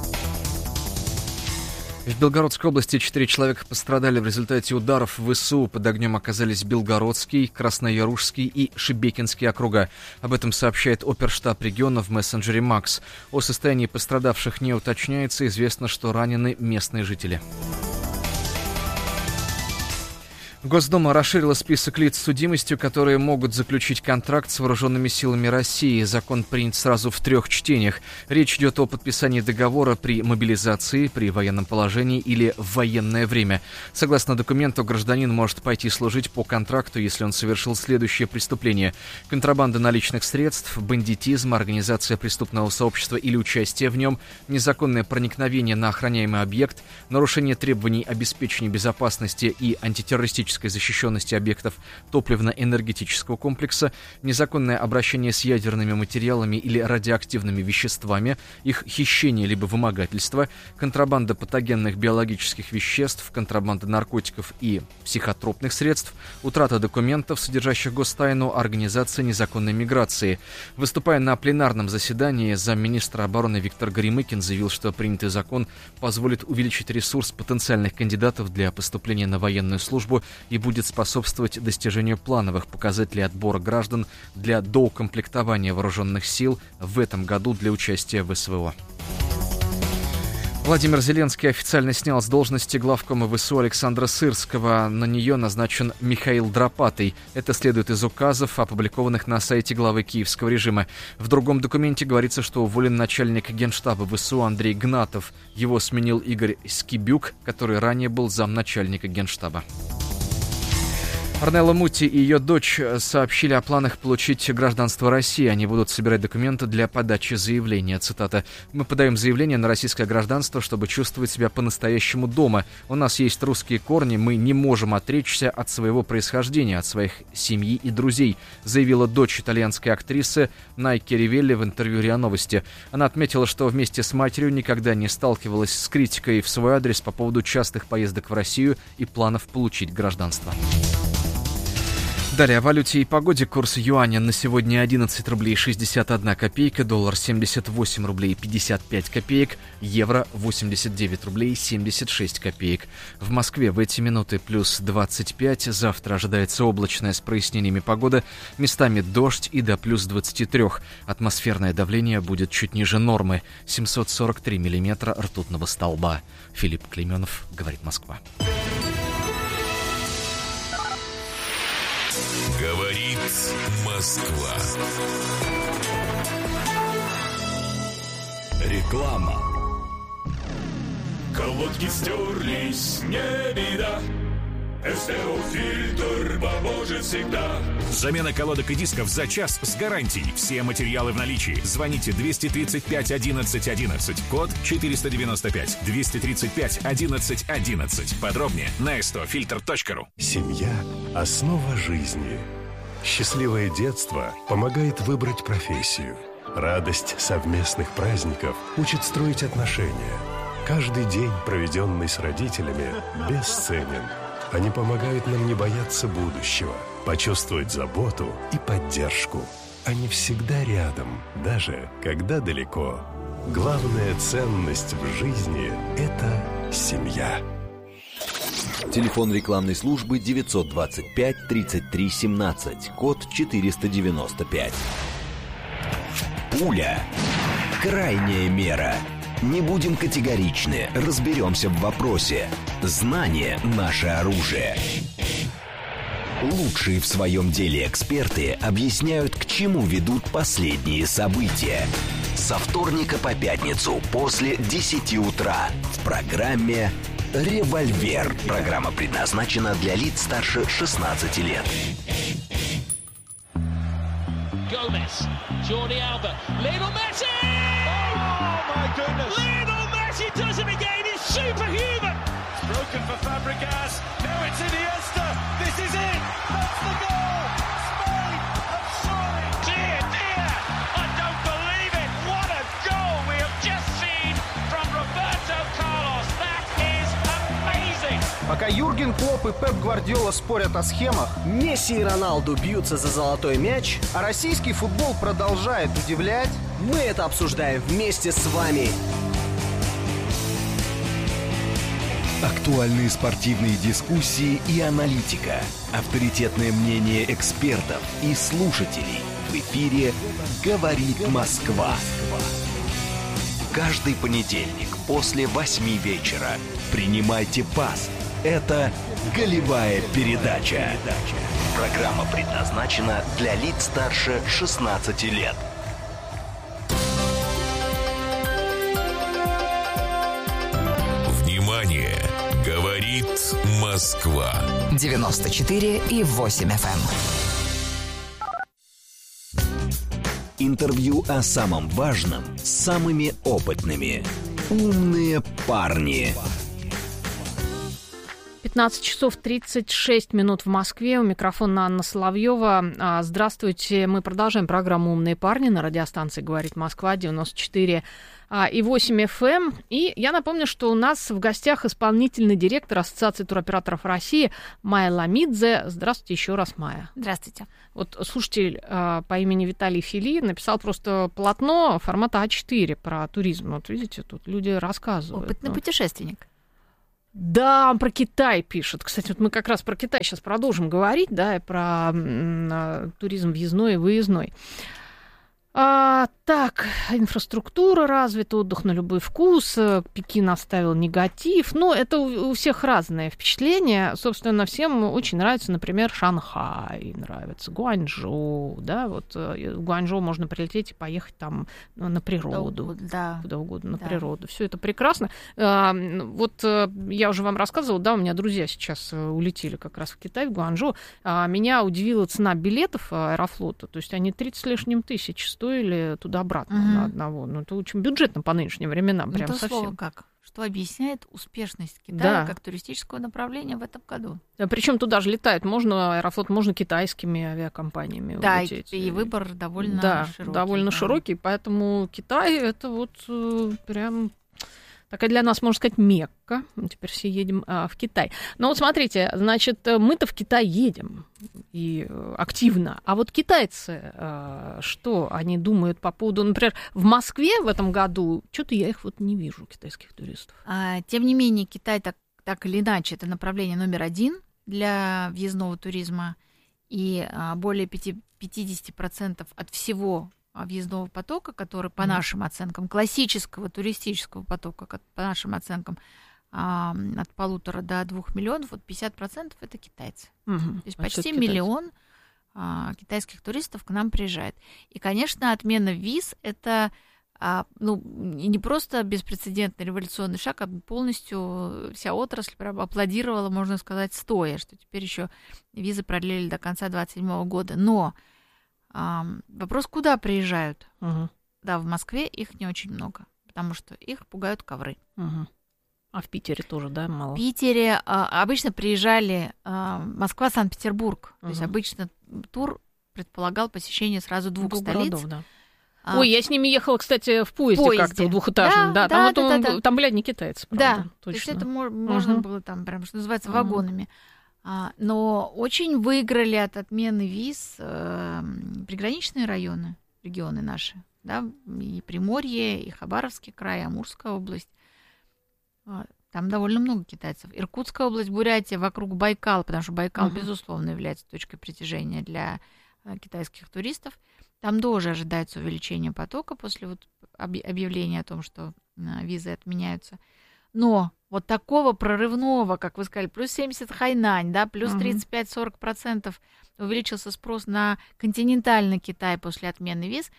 В Белгородской области 4 человека пострадали в результате ударов в ВСУ. Под огнем оказались Белгородский, Красноярушский и Шебекинский округа. Об этом сообщает оперштаб региона в мессенджере МАКС. О состоянии пострадавших не уточняется. Известно, что ранены местные жители. Госдума расширила список лиц с судимостью, которые могут заключить контракт с вооруженными силами России. Закон принят сразу в 3 чтениях. Речь идет о подписании договора при мобилизации, при военном положении или в военное время. Согласно документу, гражданин может пойти служить по контракту, если он совершил следующее преступление: контрабанда наличных средств, бандитизм, организация преступного сообщества или участие в нем, незаконное проникновение на охраняемый объект, нарушение требований обеспечения безопасности и антитеррористической защищенности объектов топливно-энергетического комплекса, незаконное обращение с ядерными материалами или радиоактивными веществами, их хищение либо вымогательство, контрабанда патогенных биологических веществ, контрабанда наркотиков и психотропных средств, утрата документов, содержащих гостайну, организация незаконной миграции. Выступая на пленарном заседании, замминистра обороны Виктор Горемыкин заявил, что принятый закон позволит увеличить ресурс потенциальных кандидатов для поступления на военную службу и будет способствовать достижению плановых показателей отбора граждан для доукомплектования вооруженных сил в этом году для участия в СВО. Владимир Зеленский официально снял с должности главкома ВСУ Александра Сырского. На нее назначен Михаил Драпатый. Это следует из указов, опубликованных на сайте главы киевского режима. В другом документе говорится, что уволен начальник генштаба ВСУ Андрей Гнатов. Его сменил Игорь Скибюк, который ранее был замначальника генштаба. Орнелла Мути и ее дочь сообщили о планах получить гражданство России. Они будут собирать документы для подачи заявления. Цитата: «Мы подаем заявление на российское гражданство, чтобы чувствовать себя по-настоящему дома. У нас есть русские корни, мы не можем отречься от своего происхождения, от своих семьи и друзей», заявила дочь итальянской актрисы Найки Ривелли в интервью РИА Новости. Она отметила, что вместе с матерью никогда не сталкивалась с критикой в свой адрес по поводу частых поездок в Россию и планов получить гражданство. Далее о валюте и погоде. Курс юаня на сегодня 11 рублей 61 копейка, доллар 78 рублей 55 копеек, евро 89 рублей 76 копеек. В Москве в эти минуты плюс 25, завтра ожидается облачная с прояснениями погода, местами дождь и до плюс 23. Атмосферное давление будет чуть ниже нормы, 743 миллиметра ртутного столба. Филипп Клейменов, говорит Москва. Говорит Москва. Реклама. Колодки стерлись, не беда. СТО-фильтр поможет всегда. Замена колодок и дисков за час с гарантией. Все материалы в наличии. Звоните 235 11 11. Код 495. 235 11 11. Подробнее на stofilter.ru. Семья – основа жизни. Счастливое детство помогает выбрать профессию. Радость совместных праздников учит строить отношения. Каждый день, проведенный с родителями, бесценен. Они помогают нам не бояться будущего, почувствовать заботу и поддержку. Они всегда рядом, даже когда далеко. Главная ценность в жизни – это семья. Телефон рекламной службы 925 33 17, код 495. Пуля. Крайняя мера. Не будем категоричны, разберемся в вопросе. Знание – наше оружие. Лучшие в своем деле эксперты объясняют, к чему ведут последние события. Со вторника по пятницу после 10 утра в программе «Револьвер». Программа предназначена для лиц старше 16 лет. Gomez, Jordi Alba, Lionel Messi! Oh my goodness! Lionel Messi does it again! He's superhuman! It's broken for Fabregas. Now it's Iniesta. This is it. That's the goal. Spain have surely. Dear, dear! I don't believe it. What a goal we have just seen from Roberto Carlos. That is amazing. Пока Юрген Клопп и Пеп Гвардиола спорят о схемах, Месси и Роналду бьются за золотой мяч, а российский футбол продолжает удивлять, мы это обсуждаем вместе с вами. Актуальные спортивные дискуссии и аналитика. Авторитетное мнение экспертов и слушателей. В эфире «Говорит Москва». Каждый понедельник после 8 вечера принимайте пас Это «Голевая передача». Программа предназначена для лиц старше 16 лет. Внимание! Говорит Москва. 94,8 FM. Интервью о самом важном с самыми опытными. «Умные парни». 15 часов 36 минут в Москве. У микрофона Анна Соловьева. Здравствуйте. Мы продолжаем программу «Умные парни» на радиостанции «Говорит Москва» 94 и 8 FM. И я напомню, что у нас в гостях исполнительный директор Ассоциации туроператоров России Майя Ламидзе. Здравствуйте еще раз, Майя. Здравствуйте. Вот слушатель по имени Виталий Фили написал просто полотно формата А4 про туризм. Вот видите, тут люди рассказывают. Опытный путешественник. Да, про Китай пишет. Кстати, вот мы как раз про Китай сейчас продолжим говорить, да, и про туризм въездной и выездной. Так, инфраструктура развита, отдых на любой вкус, Пекин оставил негатив. Ну, это у всех разные впечатления. Собственно, всем очень нравится, например, Шанхай, нравится Гуанчжоу, да, вот в Гуанчжоу можно прилететь и поехать там на природу. Куда угодно, на природу. Все это прекрасно. Вот я уже вам рассказывала, да, у меня друзья сейчас улетели как раз в Китай, в Гуанчжоу. Меня удивила цена билетов Аэрофлота, то есть они 30 с лишним тысяч стоили туда-обратно на одного. Ну, это очень бюджетно по нынешним временам, прям совсем. Слово как? Что объясняет успешность Китая как туристического направления в этом году. Да, причем туда же летают. Можно Аэрофлот, можно китайскими авиакомпаниями улететь. И выбор довольно широкий. Довольно широкий, поэтому Китай это вот прям... Такая для нас, можно сказать, Мекка. Мы теперь все едем в Китай. Но вот смотрите, значит, мы-то в Китай едем и активно. А вот китайцы, что они думают по поводу... Например, в Москве в этом году что-то я их вот не вижу, китайских туристов. Тем не менее, Китай так или иначе, это направление номер один для въездного туризма. И более 50% от всего въездного потока, который, по нашим оценкам, классического туристического потока, по нашим оценкам, от 1,5 до 2 миллионов, вот 50% это китайцы. То есть почти миллион китайских туристов к нам приезжает. И, конечно, отмена виз – это не просто беспрецедентный революционный шаг, а полностью вся отрасль аплодировала, можно сказать, стоя, что теперь еще визы продлили до конца 2027 года. Но вопрос, куда приезжают? Да, в Москве их не очень много, потому что их пугают ковры. А в Питере тоже, да, мало? В Питере обычно приезжали Москва-Санкт-Петербург. То есть обычно тур предполагал посещение сразу двух столиц. Городов, да. Ой, я с ними ехала, кстати, в поезде как-то, в двухэтажном. Да, там были одни китайцы, правда. Да, точно. То есть это можно было там, прям, что называется, вагонами. Но очень выиграли от отмены виз приграничные регионы наши, да, и Приморье, и Хабаровский край, Амурская область. Там довольно много китайцев. Иркутская область, Бурятия, вокруг Байкала, потому что Байкал, безусловно, является точкой притяжения для китайских туристов. Там тоже ожидается увеличение потока после вот объявления о том, что визы отменяются. Но вот такого прорывного, как вы сказали, плюс 70 Хайнань, да, плюс 35-40% увеличился спрос на континентальный Китай после отмены виз.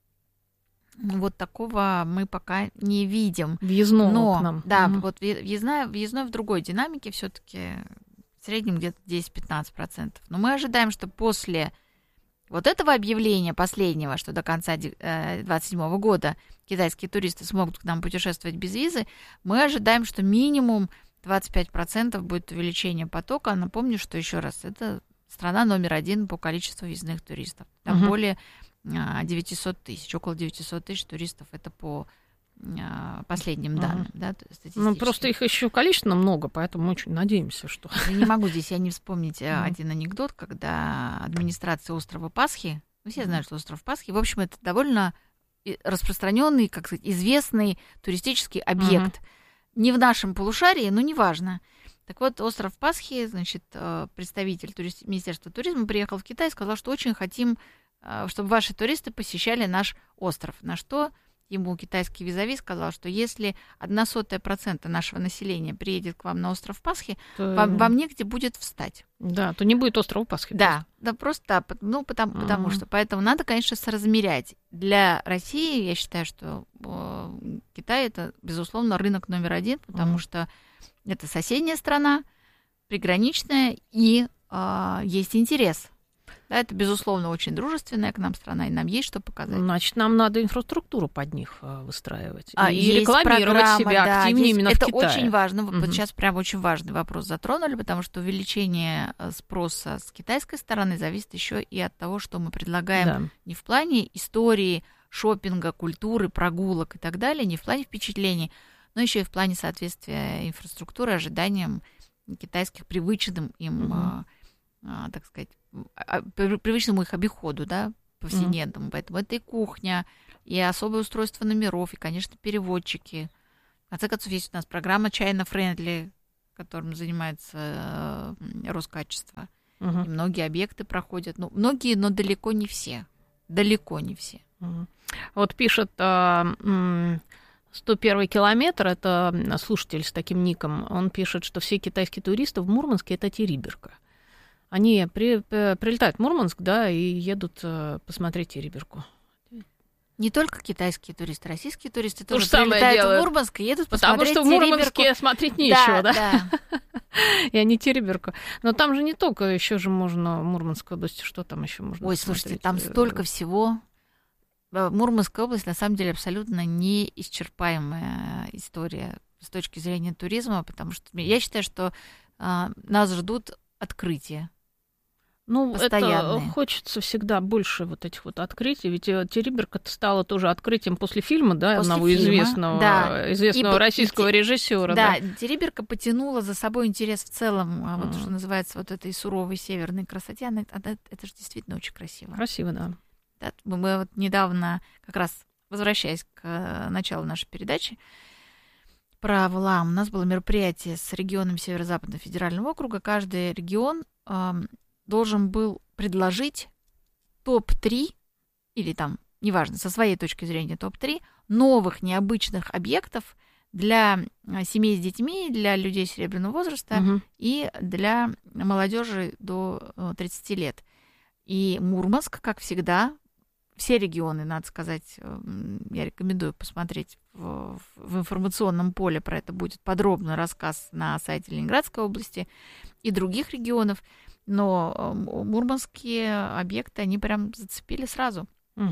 Вот такого мы пока не видим. Въездного к нам. Да, вот въездной в другой динамике все-таки в среднем где-то 10-15%. Но мы ожидаем, что после вот этого объявления последнего, что до конца 2027 года китайские туристы смогут к нам путешествовать без визы, мы ожидаем, что минимум 25% будет увеличение потока. Напомню, что еще раз, это страна номер один по количеству въездных туристов. Там более 900 тысяч, около 900 тысяч туристов, это по последним данным, да, ну, просто их еще количественно много, поэтому мы очень надеемся, что... Я не могу здесь не вспомнить один анекдот, когда администрация острова Пасхи, все знают, что остров Пасхи, в общем, это довольно распространенный, как сказать, известный туристический объект. Не в нашем полушарии, но неважно. Так вот, остров Пасхи, значит, представитель Министерства туризма приехал в Китай и сказал, что очень хотим, чтобы ваши туристы посещали наш остров. На что ему китайский визави сказал, что если 0,01% нашего населения приедет к вам на остров Пасхи, вам негде будет встать. Да, то не будет острова Пасхи. Да, просто потому что. Поэтому надо, конечно, соразмерять. Для России, я считаю, что Китай — это, безусловно, рынок номер 1, потому что это соседняя страна, приграничная, и есть интерес. Да, это, безусловно, очень дружественная к нам страна, и нам есть что показать. Значит, нам надо инфраструктуру под них выстраивать. И рекламировать себя активнее именно в Китае. Это очень важно. Вот сейчас прям очень важный вопрос затронули, потому что увеличение спроса с китайской стороны зависит еще и от того, что мы предлагаем не в плане истории, шопинга, культуры, прогулок и так далее, не в плане впечатлений, но еще и в плане соответствия инфраструктуры ожиданиям китайских привычным им, так сказать, привычному их обиходу, да, повседневному. Поэтому это и кухня, и особое устройство номеров, и, конечно, переводчики. В конце концов, есть у нас программа China Friendly, которым занимается Роскачество. И многие объекты проходят. Ну, многие, но далеко не все. Далеко не все. Вот пишет 101 километр, это слушатель с таким ником, он пишет, что все китайские туристы в Мурманске — это Териберка. Они прилетают в Мурманск, да, и едут посмотреть Териберку. Не только китайские туристы, российские туристы тоже прилетают в Мурманск и едут посмотреть Териберку. Потому что в Мурманске смотреть нечего, да? И они Териберку. Но там же не только, еще же можно в Мурманской области, что там еще можно посмотреть? Ой, слушайте, там столько всего. Мурманская область, на самом деле, абсолютно неисчерпаемая история с точки зрения туризма, потому что я считаю, что нас ждут открытия. Ну, это хочется всегда больше вот этих вот открытий, ведь Териберка стала тоже открытием после фильма, да, после одного фильма, известного российского режиссера. Да, Териберка потянула за собой интерес в целом, вот что называется, вот этой суровой северной красоте, это же действительно очень красиво. Красиво, да. Да, мы вот недавно, как раз возвращаясь к началу нашей передачи про ВЛАМ, у нас было мероприятие с регионом Северо-Западного федерального округа. Каждый регион должен был предложить топ-3, или там, неважно, со своей точки зрения топ-3 новых необычных объектов для семей с детьми, для людей серебряного возраста и для молодежи до 30 лет. И Мурманск, как всегда, все регионы, надо сказать, я рекомендую посмотреть в информационном поле, про это будет подробный рассказ на сайте Ленинградской области и других регионов, но мурманские объекты, они прям зацепили сразу.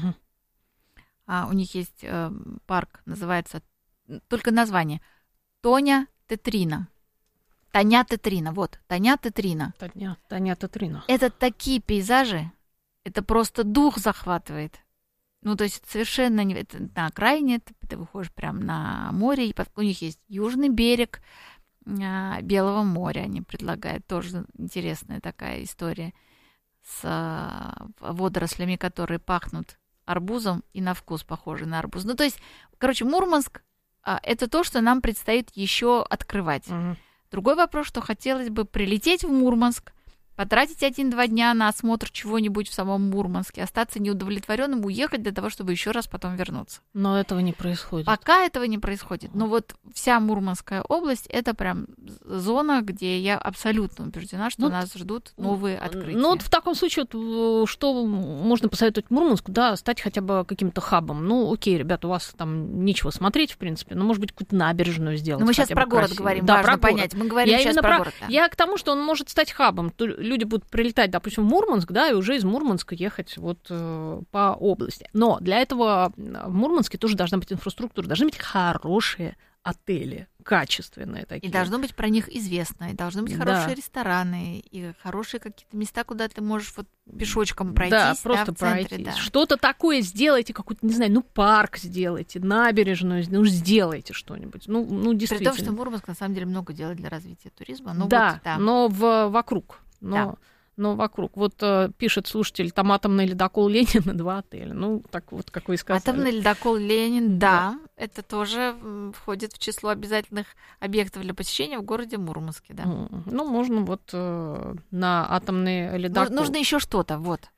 У них есть парк, называется, только название, Тоня Тетрина. Таня Тетрина, вот, Таня Тетрина. Таня Тетрина. Это такие пейзажи, это просто дух захватывает. Ну, то есть это совершенно не... Это на окраине, ты выходишь прямо на море, и у них есть южный берег Белого моря, они предлагают, тоже интересная такая история, с водорослями, которые пахнут арбузом и на вкус похожи на арбуз. Ну, то есть, короче, Мурманск — это то, что нам предстоит еще открывать. Другой вопрос, что хотелось бы прилететь в Мурманск, потратить 1-2 дня на осмотр чего-нибудь в самом Мурманске, остаться неудовлетворенным, уехать для того, чтобы еще раз потом вернуться. Но этого не происходит. Пока этого не происходит. Но вот вся Мурманская область — это прям зона, где я абсолютно убеждена, что нас ждут новые открытия. Ну вот в таком случае, что можно посоветовать Мурманску, да, стать хотя бы каким-то хабом. Ну окей, ребята, у вас там нечего смотреть, в принципе, но, может быть, какую-то набережную сделать. Но мы сейчас про город говорим, да, важно понять. Мы говорим сейчас про город. Да. Я к тому, что он может стать хабом. Люди будут прилетать, допустим, в Мурманск, да, и уже из Мурманска ехать вот по области. Но для этого в Мурманске тоже должна быть инфраструктура, должны быть хорошие отели, качественные такие. И должно быть про них известно, и должны быть хорошие рестораны, и хорошие какие-то места, куда ты можешь вот пешочком пройтись. Да, просто в центре, пройтись. Да. Что-то такое сделайте, какой-то, не знаю, парк сделайте, набережную, сделайте что-нибудь. Ну, действительно. При том, что Мурманск, на самом деле, много делает для развития туризма. Но да, но вокруг. Но вокруг. Вот пишет слушатель, там атомный ледокол Ленин и 2 отеля. Ну, так вот, как вы и сказали. Атомный ледокол Ленин, да, это тоже входит в число обязательных объектов для посещения в городе Мурманске, да. Ну, можно вот на атомный ледокол. Нужно еще что-то, вот.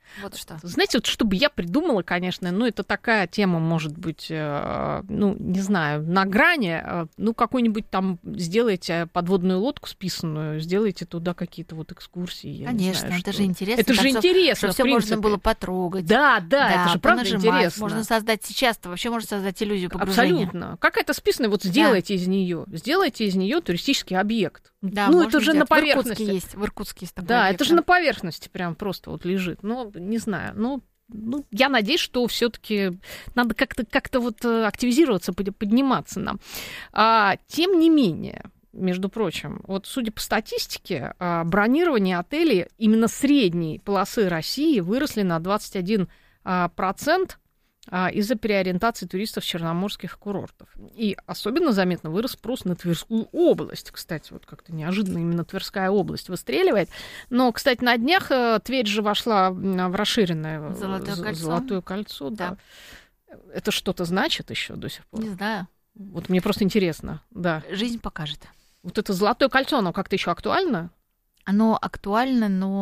Вот что. Знаете, вот чтобы я придумала, конечно, это такая тема, может быть, не знаю, на грани, какой-нибудь там сделайте подводную лодку списанную, сделайте туда какие-то вот экскурсии. Конечно, это же интересно. Это же интересно, чтобы все можно было потрогать. Да, это же правда интересно. Можно создать сейчас-то, вообще можно создать иллюзию погружения. Абсолютно. Какая-то списанная, вот сделайте из нее туристический объект. Да, это же на поверхности. В Иркутске есть такой Да, объект, это же на поверхности прям просто вот лежит. Не знаю, я надеюсь, что все-таки надо как-то вот активизироваться, подниматься нам. Тем не менее, между прочим, вот судя по статистике, бронирование отелей именно средней полосы России выросли на 21% из-за переориентации туристов с черноморских курортов. И особенно заметно вырос спрос на Тверскую область. Кстати, вот как-то неожиданно именно Тверская область выстреливает. Но, кстати, на днях Тверь же вошла в расширенное Золотое кольцо. Да. Это что-то значит еще до сих пор? Не знаю. Вот мне просто интересно. Да. Жизнь покажет. Вот это Золотое кольцо, оно как-то еще актуально? Оно актуально, но